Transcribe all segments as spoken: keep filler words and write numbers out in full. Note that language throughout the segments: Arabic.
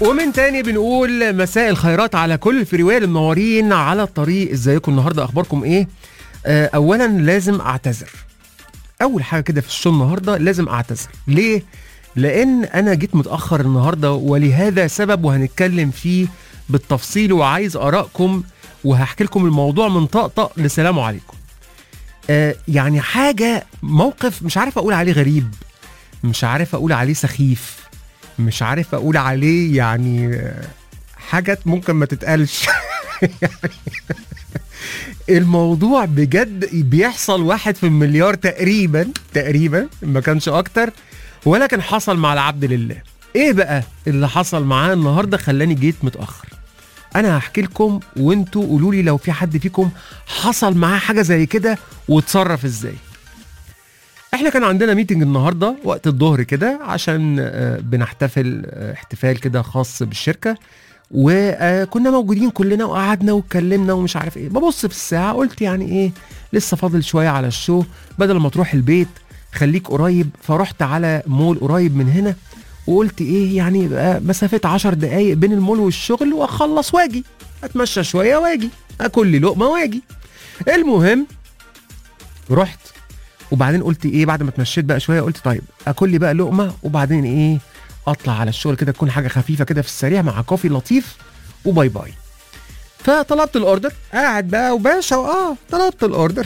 ومن تاني بنقول مساء الخيرات على كل الفريوال المنورين على الطريق. ازيكم النهارده؟ اخباركم ايه؟ آه اولا لازم اعتذر. اول حاجه كده في الشو النهارده لازم اعتذر. ليه؟ لان انا جيت متاخر النهارده ولهذا سبب وهنتكلم فيه بالتفصيل وعايز ارائكم وهحكي لكم الموضوع من طقطق لسلام عليكم. آه يعني حاجه موقف مش عارف اقول عليه غريب، مش عارف اقول عليه سخيف، مش عارف اقول عليه يعني حاجات ممكن ما تتقالش. يعني الموضوع بجد بيحصل واحد في المليار تقريبا تقريبا ما كانش اكتر، ولكن حصل مع العبد لله. ايه بقى اللي حصل معاه النهارده خلاني جيت متاخر؟ انا هحكي لكم وانتوا قولوا لي لو في حد فيكم حصل معاه حاجه زي كده وتصرف ازاي. احنا كان عندنا ميتنج النهارده وقت الظهر كده عشان بنحتفل احتفال كده خاص بالشركه، وكنا موجودين كلنا وقعدنا واتكلمنا ومش عارف ايه. ببص في الساعه قلت يعني ايه لسه فاضل شويه على الشو، بدل ما تروح البيت خليك قريب. فرحت على مول قريب من هنا وقلت ايه يعني مسافه عشر دقايق بين المول والشغل واخلص واجي اتمشى شويه واجي اكل لي لقمه واجي. المهم رحت وبعدين قلت ايه بعد ما اتمشيت بقى شويه قلت طيب اكل لي بقى لقمه وبعدين ايه اطلع على الشغل كده تكون حاجه خفيفه كده في السريع مع كوفي لطيف وباي باي. فطلبت الاوردر قاعد بقى وباشا اه طلبت الاوردر.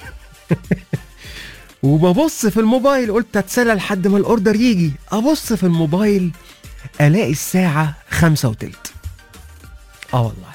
وببص في الموبايل قلت اتسلى لحد ما الاوردر يجي. ابص في الموبايل الاقي الساعه خمسة وتلت. اه والله.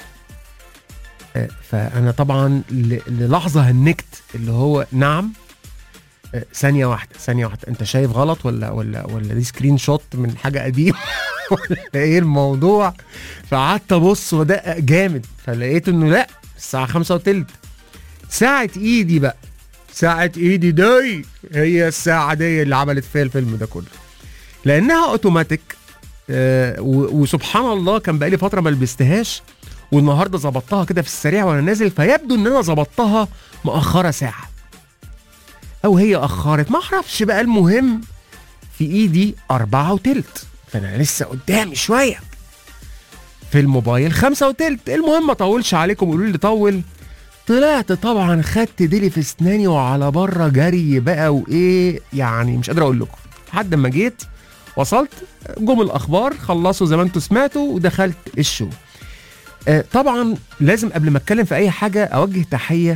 آه فانا طبعا للحظه هنكت اللي هو نعم ثانية واحدة ثانية واحدة انت شايف غلط ولا ولا ولا دي سكرين شوت من حاجة قديمة ولا ايه الموضوع؟ فقعدت ابص وادقق جامد فلقيت انه لا الساعة خمسة وتلت. ساعة ايدي بقى ساعة ايدي دي هي الساعة دي اللي عملت فيها الفيلم ده كله، لانها اوتوماتيك. آه وسبحان الله كان بقالي فترة ما لبستهاش والنهاردة ظبطتها كده في السريع وانا نازل، فيبدو ان انا ظبطتها مؤخرة ساعة او هي اخرت ما اعرفش بقى. المهم في ايدي اربعة وتلت فانا لسه قدامي شويه، في الموبايل خمسة وتلت. المهم ما طولش عليكم قولوا لي طول. طلعت طبعا خدت ديلي في اسناني وعلى بره جري بقى وايه يعني مش قادر اقول لكم. لحد ما جيت وصلت جم الاخبار خلصوا زي ما انتم سمعتوا ودخلت الشو. آه طبعا لازم قبل ما اتكلم في اي حاجه اوجه تحيه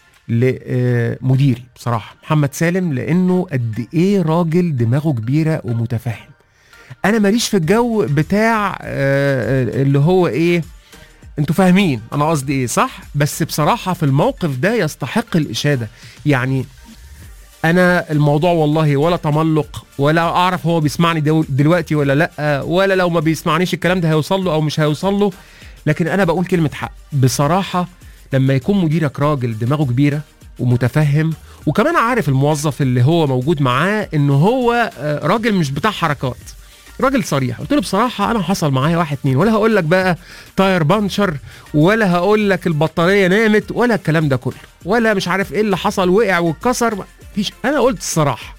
لمديري بصراحة محمد سالم، لأنه قد إيه راجل دماغه كبيرة ومتفهم. أنا ماليش في الجو بتاع اللي هو إيه أنتوا فاهمين أنا قصدي إيه صح؟ بس بصراحة في الموقف ده يستحق الإشادة. يعني أنا الموضوع والله ولا تملق ولا أعرف هو بيسمعني دلوقتي ولا لأ، ولا لو ما بيسمعنيش الكلام ده هيوصل له أو مش هيوصل له، لكن أنا بقول كلمة حق بصراحة. لما يكون مديرك راجل دماغه كبيرة ومتفهم وكمان عارف الموظف اللي هو موجود معاه انه هو راجل مش بتاع حركات، راجل صريح. قلت له بصراحة انا حصل معايا واحد اتنين، ولا هقول لك بقى تاير بانشر ولا هقول لك البطارية نامت ولا الكلام ده كله ولا مش عارف ايه اللي حصل وقع واتكسر فيش. انا قلت الصراحة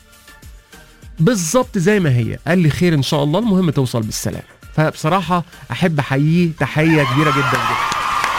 بالظبط زي ما هي. قال لي خير ان شاء الله المهم توصل بالسلامة. فبصراحة احب احييه تحية كبيرة جدا جدا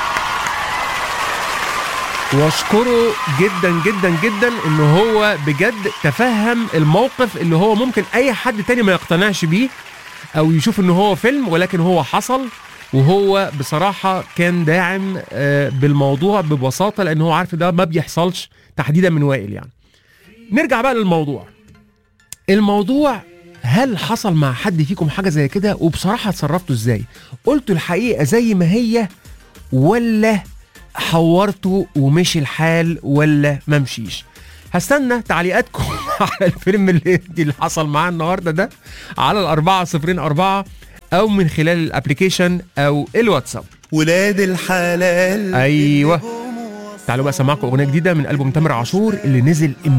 واشكره جدا جدا جدا انه هو بجد تفهم الموقف اللي هو ممكن اي حد تاني ما يقتنعش بيه او يشوف انه هو فيلم، ولكن هو حصل. وهو بصراحة كان داعم بالموضوع ببساطة لانه هو عارف ده ما بيحصلش تحديدا من وائل. يعني نرجع بقى للموضوع. الموضوع هل حصل مع حد فيكم حاجة زي كده؟ وبصراحة اتصرفتوا ازاي؟ قلتوا الحقيقة زي ما هي ولا حورتوا ومشي الحال ولا ما مشيش؟ هستنى تعليقاتكم على الفيلم اللي, اللي حصل معاه النهارده ده على الأربعة صفرين أربعة أو من خلال الابليكيشن أو الواتساب. ولاد الحلال أيوة تعالوا بقى سمعكم أغنية جديدة من ألبوم تامر عاشور اللي نزل